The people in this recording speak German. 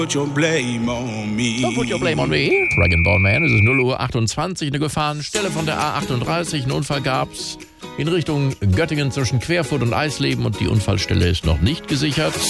Put your blame on me. Don't put your blame on me. Rag & Bone Man, es ist 0:28 Uhr, eine Gefahrenstelle von der A38. Einen Unfall gab's in Richtung Göttingen zwischen Querfurt und Eisleben und die Unfallstelle ist noch nicht gesichert.